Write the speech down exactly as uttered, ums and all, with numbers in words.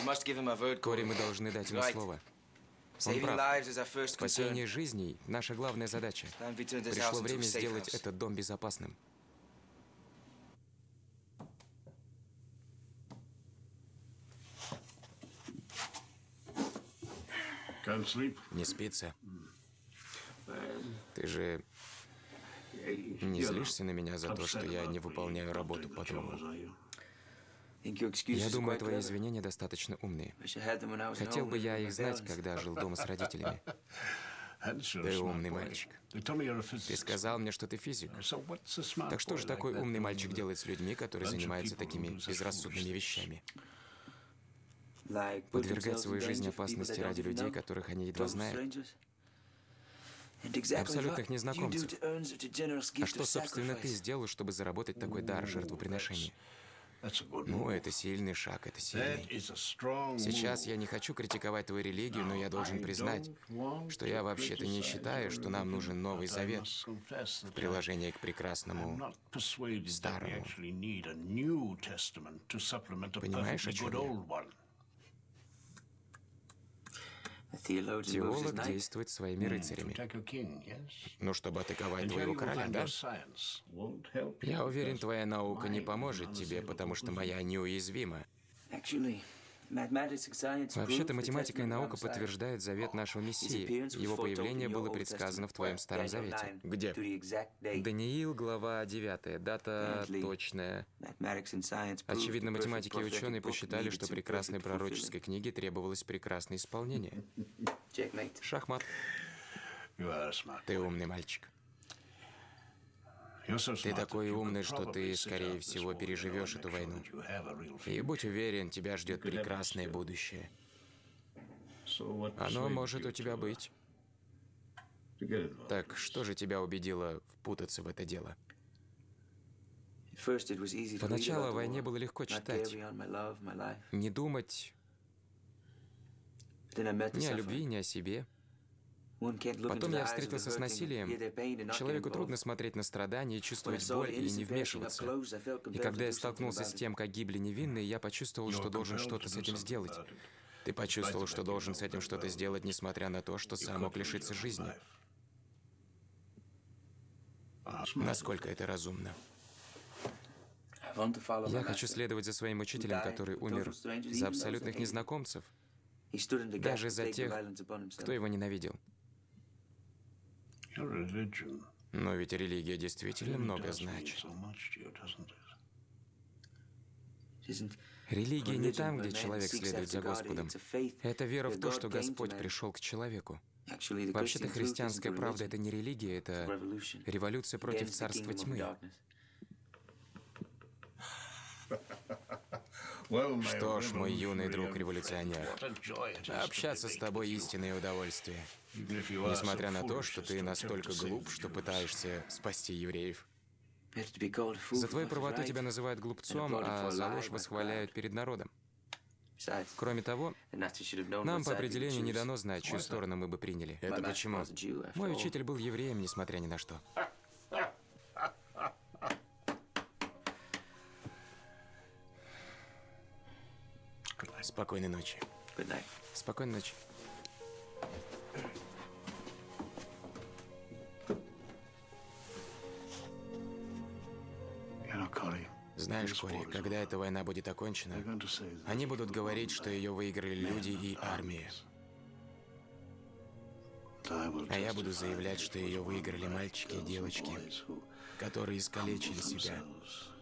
Кори, мы должны дать ему слово. Он прав. Спасение жизней – наша главная задача. Пришло время сделать этот дом безопасным. Не спится? Ты же не злишься на меня за то, что я не выполняю работу по дому? Я думаю, твои извинения достаточно умные. Хотел бы я их знать, когда жил дома с родителями. Ты умный мальчик. Ты сказал мне, что ты физик. Так что же такой умный мальчик делает с людьми, которые занимаются такими безрассудными вещами? Подвергать свою жизнь опасности ради людей, которых они едва знают? Абсолютных незнакомцев. А что, собственно, ты сделал, чтобы заработать такой дар жертвоприношения? Ну, это сильный шаг, это сильный. Сейчас я не хочу критиковать твою религию, но я должен признать, что я вообще-то не считаю, что нам нужен Новый Завет в приложении к прекрасному старому. Понимаешь, о чем я? Теолог действует своими рыцарями. Ну, чтобы атаковать твоего короля, да? Я уверен, твоя наука не поможет тебе, потому что моя неуязвима. Вообще-то математика и наука подтверждают завет нашего Мессии. Его появление было предсказано в твоем Старом Завете. Где? Даниил, глава девятая. Дата точная. Очевидно, математики и ученые посчитали, что прекрасной пророческой книге требовалось прекрасное исполнение. Шахмат. Ты умный мальчик. Ты такой умный, что ты, скорее всего, переживешь эту войну. И будь уверен, тебя ждет прекрасное будущее. Оно может у тебя быть. Так что же тебя убедило впутаться в это дело? Поначалу о войне было легко читать. Не думать ни о любви, ни о себе. Потом я встретился с насилием. Человеку трудно смотреть на страдания, чувствовать боль и не вмешиваться. И когда я столкнулся с тем, как гибли невинные, я почувствовал, что должен что-то с этим сделать. Ты почувствовал, что должен с этим что-то сделать, несмотря на то, что сам мог лишиться жизни. Насколько это разумно? Я хочу следовать за своим учителем, который умер за абсолютных незнакомцев, даже за тех, кто его ненавидел. Но ведь религия действительно много значит. Религия не там, где человек следует за Господом. Это вера в то, что Господь пришел к человеку. Вообще-то христианская правда — это не религия, это революция против царства тьмы. Что ж, мой юный друг-революционер, общаться с тобой истинное удовольствие. Несмотря на то, что ты настолько глуп, что пытаешься спасти евреев. За твою правоту тебя называют глупцом, а за ложь восхваляют перед народом. Кроме того, нам по определению не дано знать, чью сторону мы бы приняли. Это почему? Мой учитель был евреем, несмотря ни на что. Спокойной ночи. Спокойной ночи. Знаешь, Кори, когда эта война будет окончена, они будут говорить, что ее выиграли люди и армия. А я буду заявлять, что ее выиграли мальчики и девочки, которые искалечили себя